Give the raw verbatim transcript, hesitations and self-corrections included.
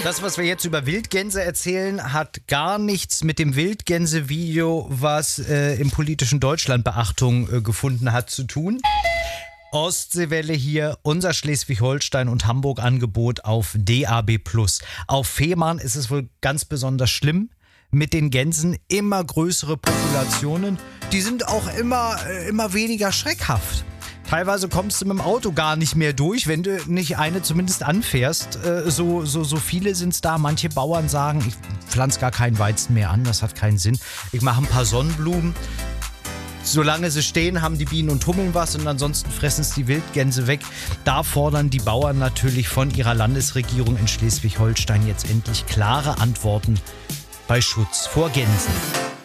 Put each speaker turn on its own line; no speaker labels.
Das, was wir jetzt über Wildgänse erzählen, hat gar nichts mit dem Wildgänse-Video, was äh, im politischen Deutschland Beachtung äh, gefunden hat, zu tun. Ostseewelle hier, unser Schleswig-Holstein und Hamburg-Angebot auf D A B plus. Auf Fehmarn ist es wohl ganz besonders schlimm mit den Gänsen. Immer größere Populationen. Die sind auch immer, äh, immer weniger schreckhaft. Teilweise kommst du mit dem Auto gar nicht mehr durch, wenn du nicht eine zumindest anfährst. Äh, so, so, so viele sind es da. Manche Bauern sagen, ich pflanze gar keinen Weizen mehr an, das hat keinen Sinn. Ich mache ein paar Sonnenblumen. Solange sie stehen, haben die Bienen und Hummeln was und ansonsten fressen es die Wildgänse weg. Da fordern die Bauern natürlich von ihrer Landesregierung in Schleswig-Holstein jetzt endlich klare Antworten bei Schutz vor Gänsen.